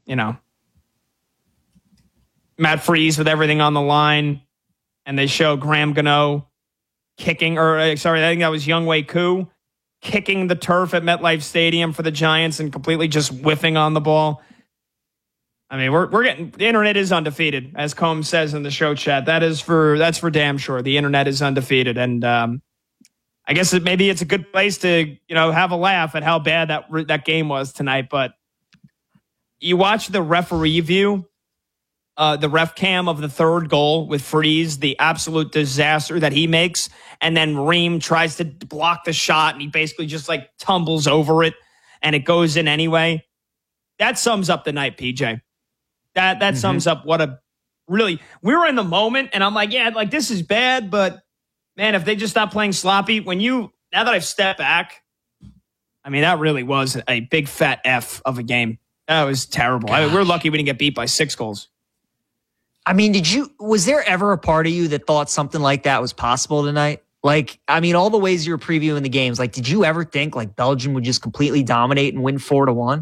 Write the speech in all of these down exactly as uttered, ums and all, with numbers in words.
you know, Matt Freese with everything on the line, and they show Graham Gano kicking, or uh, sorry, I think that was Younghoe Koo, kicking the turf at MetLife Stadium for the Giants and completely just whiffing on the ball. I mean, we're we're getting, the internet is undefeated, as Combs says in the show chat. That is for that's for damn sure. The internet is undefeated, and um, I guess it, maybe it's a good place to, you know, have a laugh at how bad that that game was tonight. But you watch the referee view. Uh, the ref cam of the third goal with Freese, the absolute disaster that he makes. And then Ream tries to block the shot and he basically just like tumbles over it and it goes in anyway. That sums up the night, P J. That that mm-hmm. sums up what a really, we were in the moment and I'm like, yeah, like this is bad, but man, if they just stop playing sloppy, when you, now that I've stepped back, I mean, that really was a big fat F of a game. That was terrible. I mean, we're lucky we didn't get beat by six goals. I mean, did you, was there ever a part of you that thought something like that was possible tonight? Like, I mean, all the ways you were previewing the games, like, did you ever think like Belgium would just completely dominate and win four to one?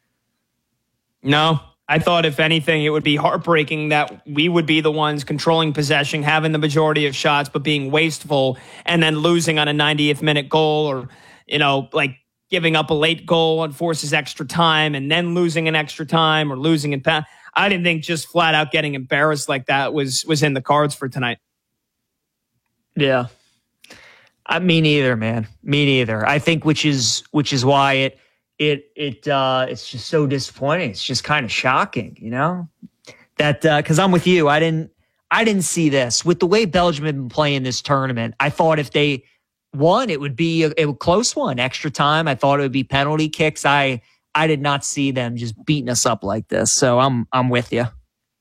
No, I thought if anything, it would be heartbreaking that we would be the ones controlling possession, having the majority of shots, but being wasteful and then losing on a ninetieth minute goal, or, you know, like giving up a late goal and forces extra time and then losing an extra time or losing in pa- I didn't think just flat out getting embarrassed like that was was in the cards for tonight. Yeah. I, me neither, man. Me neither. I think which is which is why it it it uh, it's just so disappointing. It's just kind of shocking, you know? That uh, cuz I'm with you. I didn't I didn't see this. With the way Belgium had been playing this tournament, I thought if they won, it would be a, a close one, extra time. I thought it would be penalty kicks. I I did not see them just beating us up like this. So I'm I'm with you.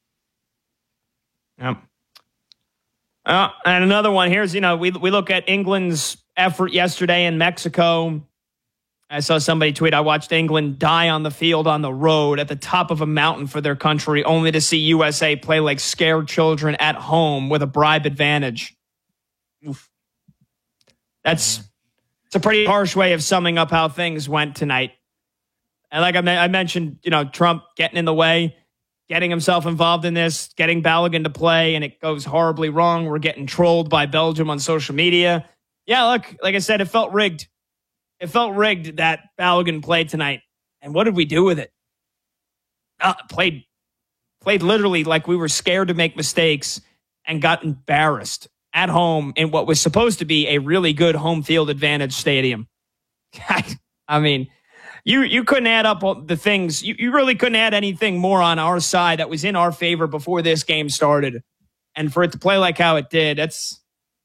Yep. Uh, and another one here's, you know, we we look at England's effort yesterday in Mexico. I saw somebody tweet, I watched England die on the field on the road at the top of a mountain for their country, only to see U S A play like scared children at home with a bribe advantage. Oof. That's it's a pretty harsh way of summing up how things went tonight. And like I, me- I mentioned, you know, Trump getting in the way, getting himself involved in this, getting Balogun to play, and it goes horribly wrong. We're getting trolled by Belgium on social media. Yeah, look, like I said, it felt rigged. It felt rigged that Balogun played tonight. And what did we do with it? Uh, played, played literally like we were scared to make mistakes and got embarrassed at home in what was supposed to be a really good home field advantage stadium. I mean... You you couldn't add up the things. You, you really couldn't add anything more on our side that was in our favor before this game started. And for it to play like how it did, that's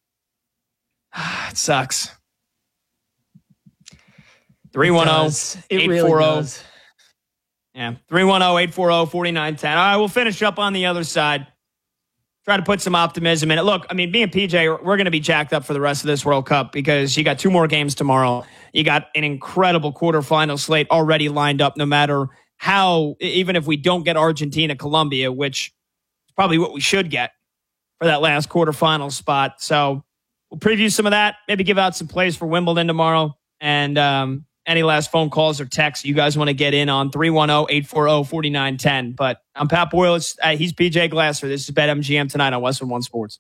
it sucks. three one zero, eight four zero. Yeah, three one zero, eight four zero, four nine one zero. All right, we'll finish up on the other side. Try to put some optimism in it. Look, I mean, me and P J, we're going to be jacked up for the rest of this World Cup because you got two more games tomorrow. You got an incredible quarterfinal slate already lined up, no matter how, even if we don't get Argentina, Colombia, which is probably what we should get for that last quarterfinal spot. So we'll preview some of that, maybe give out some plays for Wimbledon tomorrow. And um, any last phone calls or texts you guys want to get in on, three one zero, eight four zero, four nine one zero. But I'm Pat Boyle. It's, uh, he's P J Glasser. This is BetMGM tonight on Westwood One Sports.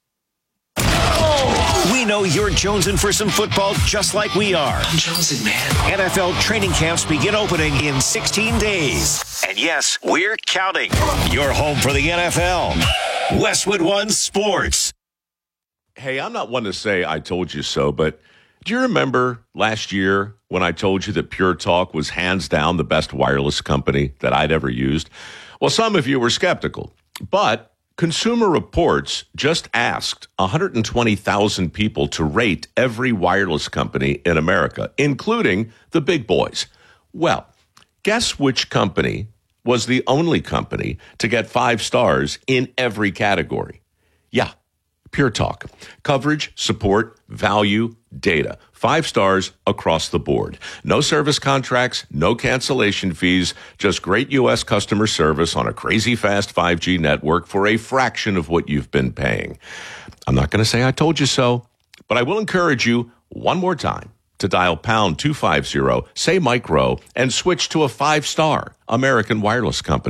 We know you're jonesing for some football just like we are. I'm jonesing, man. N F L training camps begin opening in sixteen days. And yes, we're counting. You're home for the N F L. Westwood One Sports. Hey, I'm not one to say I told you so, but do you remember last year when I told you that Pure Talk was hands down the best wireless company that I'd ever used? Well, some of you were skeptical, but Consumer Reports just asked one hundred twenty thousand people to rate every wireless company in America, including the big boys. Well, guess which company was the only company to get five stars in every category? Yeah, Pure Talk. Coverage, support, value, data. Five stars across the board. No service contracts, no cancellation fees, just great U S customer service on a crazy fast five G network for a fraction of what you've been paying. I'm not going to say I told you so, but I will encourage you one more time to dial pound two fifty, say micro, and switch to a five-star American wireless company.